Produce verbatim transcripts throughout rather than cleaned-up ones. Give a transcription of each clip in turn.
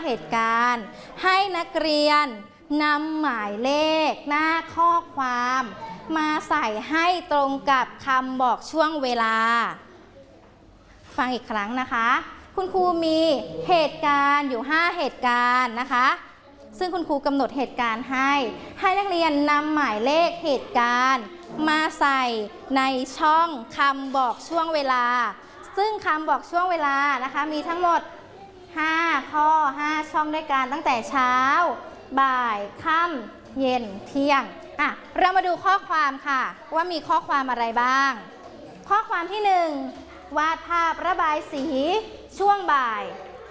เหตุการณ์ให้นักเรียนนำหมายเลขหน้าข้อความมาใส่ให้ตรงกับคำบอกช่วงเวลาฟังอีกครั้งนะคะคุณครูมีเหตุการณ์อยู่ห้าเหตุการณ์นะคะซึ่งคุณครูกำหนดเหตุการณ์ให้ให้นักเรียนนำหมายเลขเหตุการณ์มาใส่ในช่องคำบอกช่วงเวลาซึ่งคำบอกช่วงเวลานะคะมีทั้งหมดห้าข้อห้าช่องด้วยกันตั้งแต่เช้าบ่ายค่ำเย็นเที่ยงอ่ะเรามาดูข้อความค่ะว่ามีข้อความอะไรบ้างข้อความที่หนึ่งวาดภาพระบายสีช่วงบ่าย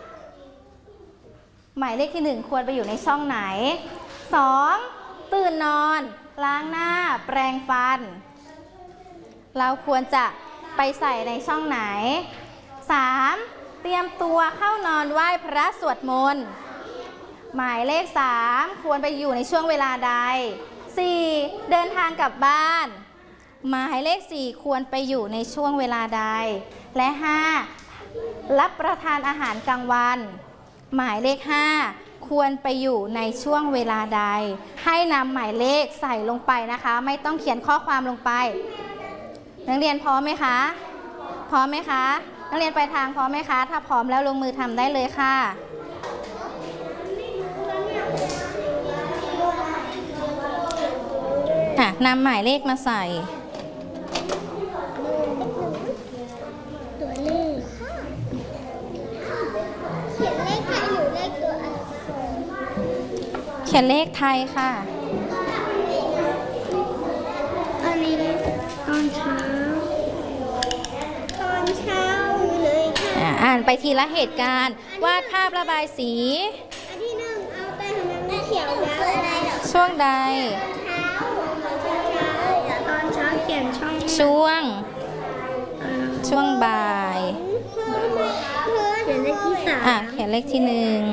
หมายเลขที่หนึ่งควรไปอยู่ในช่องไหนสองตื่นนอนล้างหน้าแปรงฟันเราควรจะไปใส่ในช่องไหนสามเตรียมตัวเข้านอนไหว้พระสวดมนต์หมายเลขสามควรไปอยู่ในช่วงเวลาใดสี่เดินทางกลับบ้านหมายเลขสี่ควรไปอยู่ในช่วงเวลาใดและห้ารับประทานอาหารกลางวันหมายเลขห้าควรไปอยู่ในช่วงเวลาใดให้นำหมายเลขใส่ลงไปนะคะไม่ต้องเขียนข้อความลงไปนักเรียนพร้อมไหมคะพร้อมไหมคะนักเรียนไปทางพร้อมไหมคะถ้าพร้อมแล้วลงมือทำได้เลยค่ะค่ะนำหมายเลขมาใส่ตัวเลขเขียนเลขไทยหรือเลขตัวอักษรเขียนเลขไทยค่ะอันนี้ตอนเช้าตอนเช้าเลยค่ะอ่านไปทีละเหตุการณ์วาดภาพระบายสีอันที่หนึ่งเอาไปทำน้ำเขียวแล้วอะไรช่วงใดตอนเช้าเขียนช่องช่วงช่วงบ่ายเขียนเลขที่สามอ่ะเขียนเลขที่หนึ่ง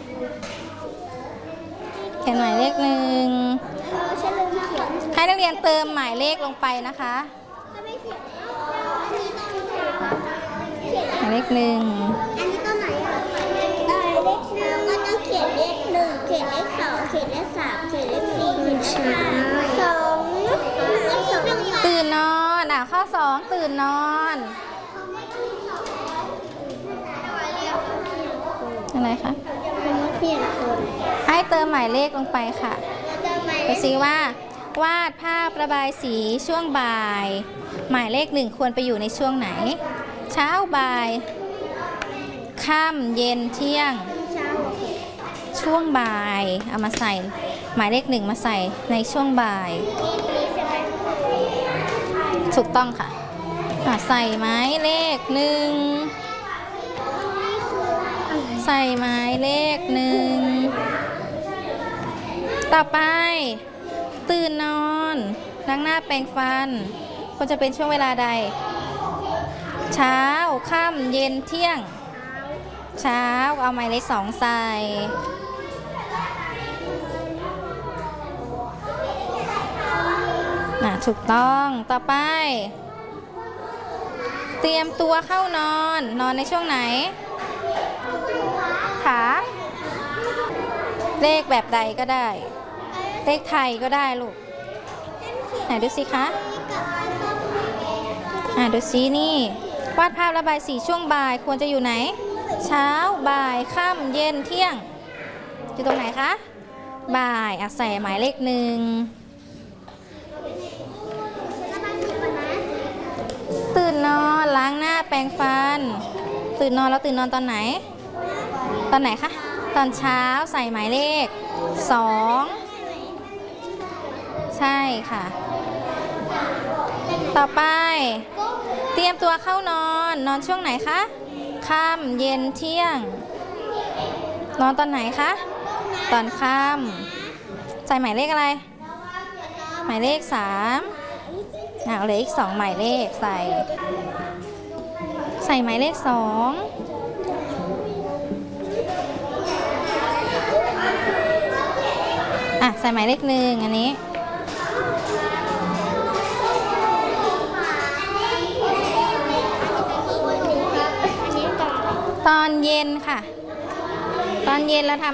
เขียนหมายเลขหนึ่งให้นักเรียนเติมหมายเลขลงไปนะคะหมายเลขหนึ่งอันนี้ตัวไหนอ่ะเลขหนึ่งก็ต้องเขียนเลขหนึ่งเขียนเลขสองเขียนเลขสามเขียนเลขสี่เขียนเลขห้าสองตื่นนอนอ่ะข้อสองตื่นนอนอะไรคะให้เติมหมายเลขลงไปค่ะไปซิว่าวาดภาพระบายสีช่วงบ่ายหมายเลขหนึ่งควรไปอยู่ในช่วงไหนเช้าบ่ายค่ำเย็นเที่ยงช่วงบ่ายเอามาใส่หมายเลขหนึ่งมาใส่ในช่วงบ่ายถูกต้องค่ะใส่หมายเลขหนึ่งใส่หมายเลขหนึ่งต่อไปตื่นนอนล้างหน้าแปรงฟันควรจะเป็นช่วงเวลาใดเช้าค่ำเย็นเที่ยงเช้าเอาหมายเลขสองใส่น่ะถูกต้องต่อไปเตรียมตัวเข้านอนนอนในช่วงไหนขาเลขแบบใดก็ได้เลขไทยก็ได้ลูกไหนดูสิคะอ่ะดูสินี่วาดภาพระบายสีช่วงบ่ายควรจะอยู่ไหนเช้าบ่ายค่ำเย็นเที่ยงอยู่ตรงไหนคะบ่ายอ่ะใส่หมายเลขหนึ่งตื่นนอนล้างหน้าแปรงฟันตื่นนอนแล้วตื่นนอนตอนไหนตอนไหนคะตอนเช้าใส่หมายเลขสองใช่ค่ะต่อไปเตรียมตัวเข้านอนนอนช่วงไหนคะค่ำเย็นเที่ยงนอนตอนไหนคะตอนค่ำใส่หมายเลขอะไรหมายเลขสามเอาเหลืออีกสองหมายเลขใส่ใส่หมายเลขสองอ่ะใส่หมายเลขหนึ่งอันนี้ตอนเย็นค่ะตอนเย็นเราทำ